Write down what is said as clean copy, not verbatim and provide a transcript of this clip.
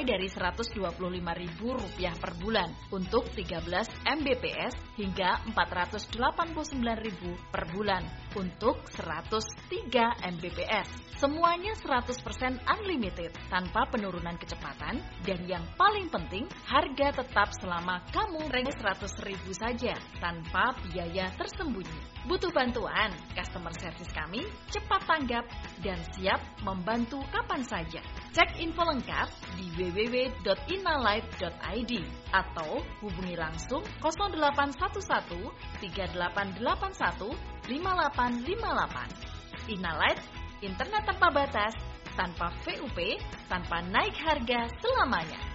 dari Rp125.000 per bulan untuk 13 Mbps hingga Rp489.000 per bulan untuk 103 Mbps. Semuanya 100% unlimited tanpa penurunan kecepatan, dan yang paling penting harga tetap selama kamu Rp100.000 saja tanpa biaya tersembunyi. Butuh bantuan? Customer service kami cepat tanggap dan siap membantu kapan saja. Cek info lengkap di www.inalight.id atau hubungi langsung 0811 3881 5858. Inalight, internet tanpa batas, tanpa VUP, tanpa naik harga selamanya.